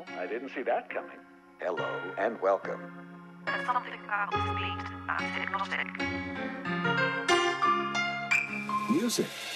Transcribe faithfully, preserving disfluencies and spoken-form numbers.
I didn't see that coming. Hello and welcome. There's something about the speed that's hypnotic. Music.